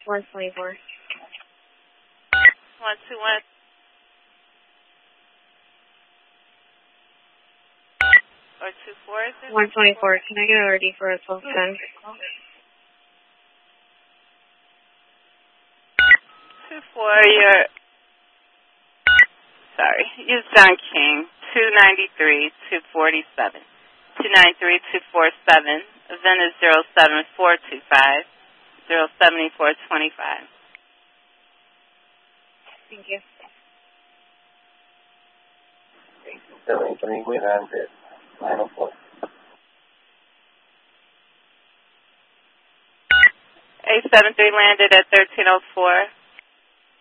124. 121. 424, is it? 124. Can I get a RD for a 1210? 24, you're John King, 293, 247. 293, 247. Then is 07425, 07425. Thank you. 73, we landed 904. 873 landed at 1304.